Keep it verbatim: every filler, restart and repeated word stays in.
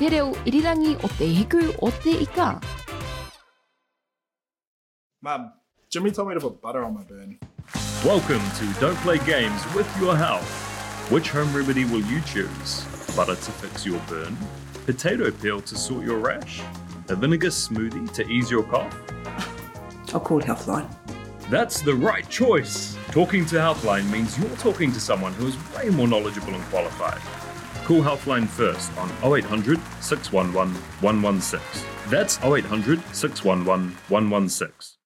te reo irirangi o te hiku o te ika. Mum, Jimmy told me to put butter on my burn. Welcome to Don't Play Games with Your Health. Which home remedy will you choose? Butter to fix your burn? Potato peel to sort your rash? A vinegar smoothie to ease your cough? I'll call Healthline. That's the right choice. Talking to Healthline means you're talking to someone who is way more knowledgeable and qualified. Call Healthline first on oh eight hundred, six one one, one one six. That's oh eight hundred, six one one, one one six.